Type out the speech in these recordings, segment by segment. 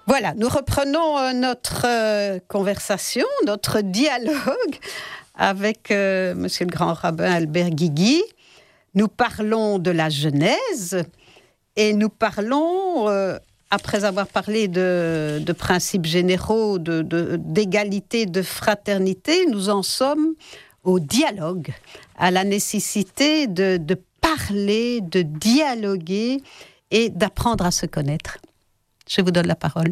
Voilà, nous reprenons notre conversation, notre dialogue avec monsieur le grand rabbin Albert Guigui. Nous parlons de la Genèse et nous parlons, après avoir parlé de principes généraux, d'égalité, de fraternité, nous en sommes au dialogue, à la nécessité de parler, de dialoguer et d'apprendre à se connaître. Je vous donne la parole.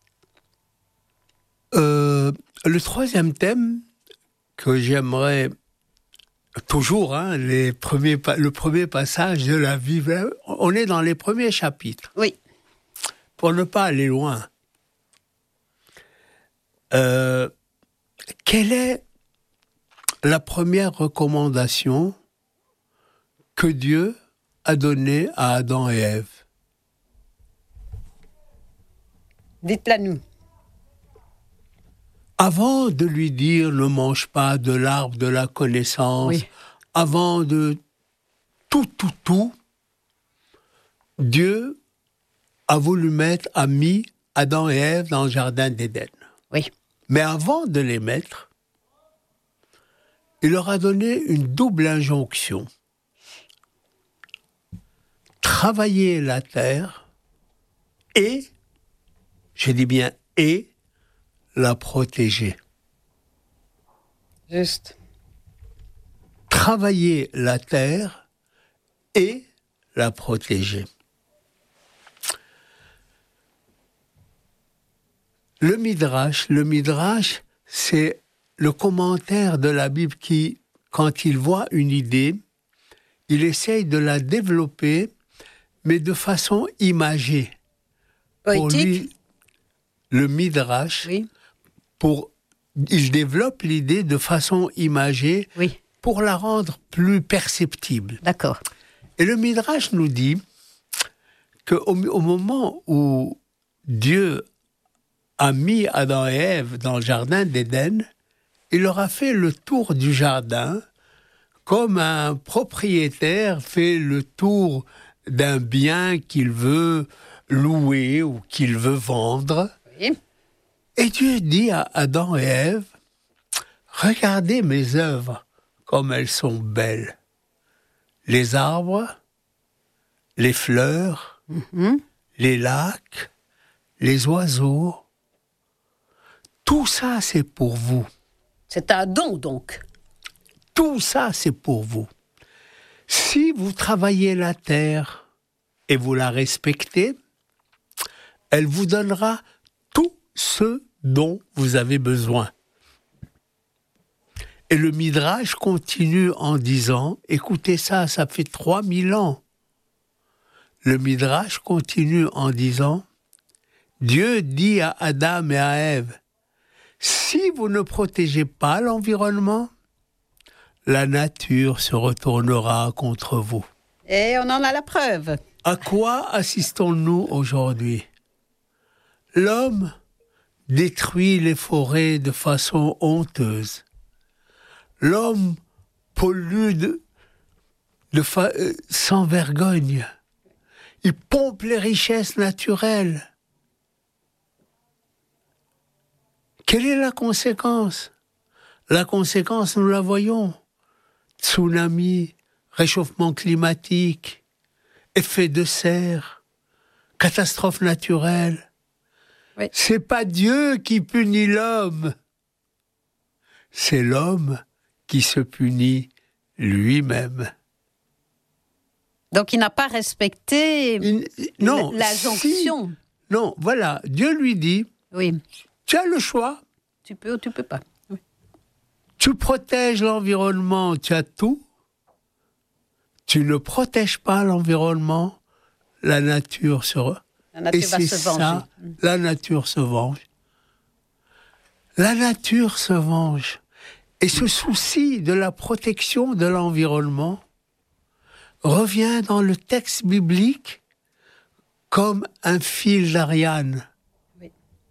Le troisième thème que j'aimerais toujours, le premier passage de la Bible, on est dans les premiers chapitres. Oui. Pour ne pas aller loin. Quelle est la première recommandation que Dieu a donnée à Adam et Ève? Dites-la nous. Avant de lui dire « ne mange pas de l'arbre de la connaissance oui. », avant de tout, Dieu a mis Adam et Ève dans le jardin d'Éden. Oui. Mais avant de les mettre, il leur a donné une double injonction. Travailler la terre et, je dis bien et, la protéger. Juste. Travailler la terre et la protéger. Le Midrash, c'est le commentaire de la Bible qui, quand il voit une idée, il essaye de la développer, mais de façon imagée. Poétique. Pour lui, le Midrash, oui. Il développe l'idée de façon imagée oui. pour la rendre plus perceptible. D'accord. Et le Midrash nous dit qu'au moment où Dieu a mis Adam et Ève dans le jardin d'Éden, il leur a fait le tour du jardin comme un propriétaire fait le tour d'un bien qu'il veut louer ou qu'il veut vendre. Oui. Et Dieu dit à Adam et Ève, « Regardez mes œuvres, comme elles sont belles. Les arbres, les fleurs, les lacs, les oiseaux, tout ça, c'est pour vous. » C'est un don, donc. Tout ça, c'est pour vous. Si vous travaillez la terre et vous la respectez, elle vous donnera tout ce dont vous avez besoin. Et le Midrash continue en disant, écoutez ça, ça fait 3000 ans. Le Midrash continue en disant, Dieu dit à Adam et à Ève, si vous ne protégez pas l'environnement, la nature se retournera contre vous. Et on en a la preuve. À quoi assistons-nous aujourd'hui? L'homme détruit les forêts de façon honteuse. L'homme pollue sans vergogne. Il pompe les richesses naturelles. Quelle est la conséquence? La conséquence, nous la voyons. Tsunami, réchauffement climatique, effet de serre, catastrophe naturelle. Oui. C'est pas Dieu qui punit l'homme. C'est l'homme qui se punit lui-même. Donc il n'a pas respecté l'injonction. Si, non, voilà, Dieu lui dit, oui. Tu as le choix. Tu peux ou tu peux pas. Oui. Tu protèges l'environnement, tu as tout. Tu ne protèges pas l'environnement, la nature va se venger. La nature se venge. La nature se venge. Et ce souci de la protection de l'environnement revient dans le texte biblique comme un fil d'Ariane. Oui.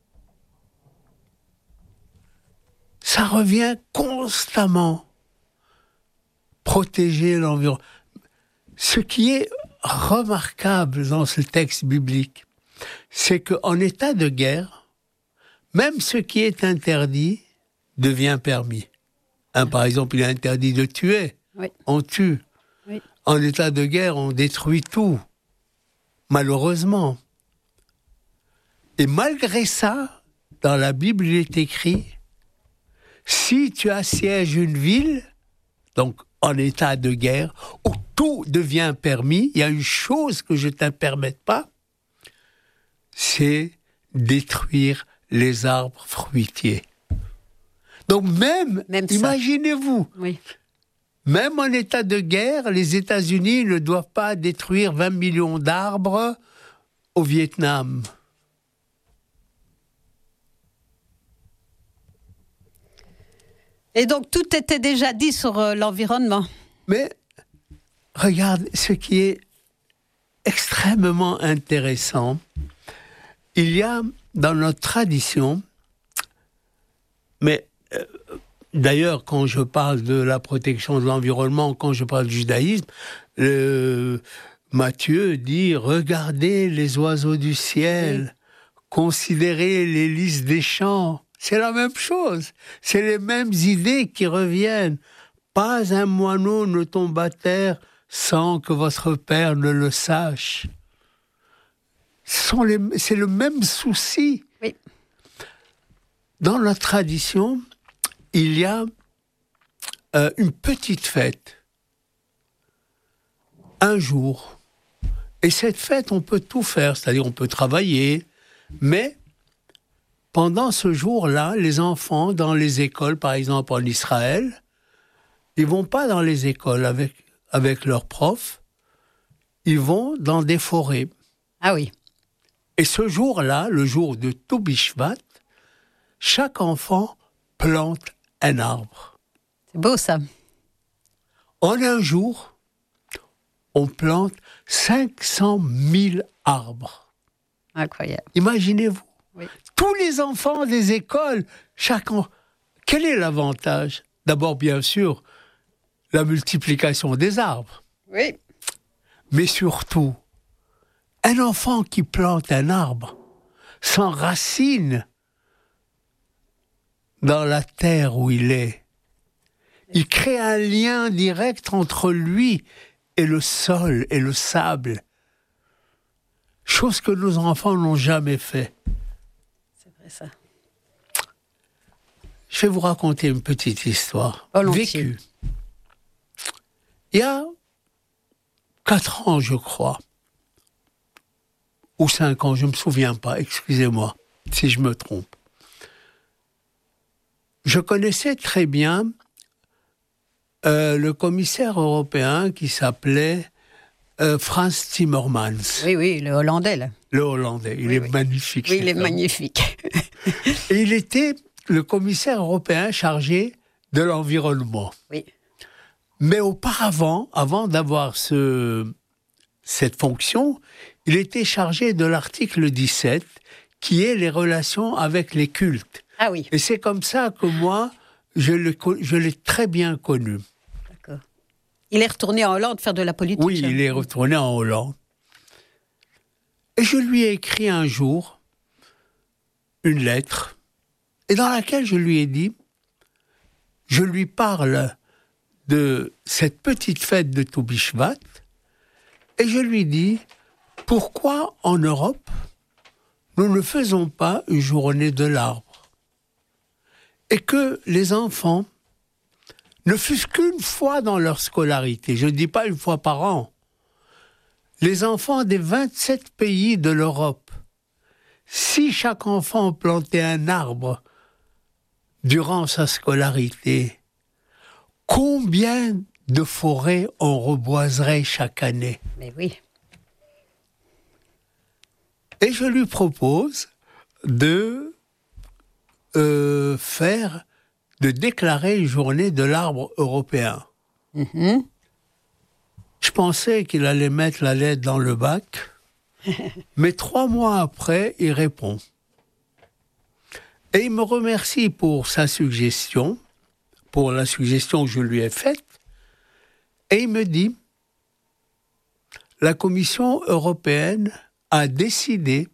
Ça revient constamment. Protéger l'environnement. Ce qui est remarquable dans ce texte biblique, c'est qu'en état de guerre, même ce qui est interdit devient permis. Par exemple, il est interdit de tuer. Oui. On tue. Oui. En état de guerre, on détruit tout. Malheureusement. Et malgré ça, dans la Bible, il est écrit, si tu assièges une ville, donc en état de guerre, où tout devient permis, il y a une chose que je ne te permette pas, c'est détruire les arbres fruitiers. Donc même imaginez-vous, oui. Même en état de guerre, les États-Unis ne doivent pas détruire 20 millions d'arbres au Vietnam. Et donc tout était déjà dit sur l'environnement. Mais regarde, ce qui est extrêmement intéressant, il y a dans notre tradition, mais d'ailleurs quand je parle de la protection de l'environnement, quand je parle du judaïsme, Matthieu dit « Regardez les oiseaux du ciel, considérez les lys des champs ». C'est la même chose, c'est les mêmes idées qui reviennent. Pas un moineau ne tombe à terre sans que votre Père ne le sache. C'est le même souci. Oui. Dans notre tradition, il y a une petite fête, un jour. Et cette fête, on peut tout faire, c'est-à-dire on peut travailler, mais pendant ce jour-là, les enfants, dans les écoles, par exemple en Israël, ils ne vont pas dans les écoles avec leurs profs, ils vont dans des forêts. Ah oui. Et ce jour-là, le jour de Tou Bishvat, chaque enfant plante un arbre. C'est beau ça. En un jour, on plante 500 000 arbres. Incroyable. Imaginez-vous. Oui. Tous les enfants des écoles, quel est l'avantage ? D'abord, bien sûr, la multiplication des arbres. Oui. Mais surtout, un enfant qui plante un arbre s'enracine dans la terre où il est. Il crée un lien direct entre lui et le sol et le sable. Chose que nos enfants n'ont jamais fait. C'est vrai ça. Je vais vous raconter une petite histoire. Volontiers. Vécue. Il y a 4 ans, je crois, ou 5 ans, je ne me souviens pas, excusez-moi si je me trompe. Je connaissais très bien le commissaire européen qui s'appelait Frans Timmermans. Oui, le Hollandais, là. Le Hollandais, il est magnifique. Oui, il est magnifique. Et il était le commissaire européen chargé de l'environnement. Oui. Mais auparavant, avant d'avoir cette fonction, il était chargé de l'article 17, qui est les relations avec les cultes. Ah oui. Et c'est comme ça que moi, je l'ai très bien connu. D'accord. Il est retourné en Hollande faire de la politique. Oui, il est retourné en Hollande. Et je lui ai écrit un jour une lettre, et dans laquelle je lui ai dit, je lui parle de cette petite fête de Tou Bishvat, et je lui dis, pourquoi en Europe, nous ne faisons pas une journée de l'arbre, et que les enfants ne fût-ce qu'une fois dans leur scolarité, je ne dis pas une fois par an, les enfants des 27 pays de l'Europe, si chaque enfant plantait un arbre durant sa scolarité, combien de forêts on reboiserait chaque année? Mais oui. Et je lui propose de déclarer une journée de l'arbre européen. Mm-hmm. Je pensais qu'il allait mettre la lettre dans le bac, mais 3 mois après, il répond. Et il me remercie pour sa suggestion, pour la suggestion que je lui ai faite, et il me dit, la Commission européenne a décidé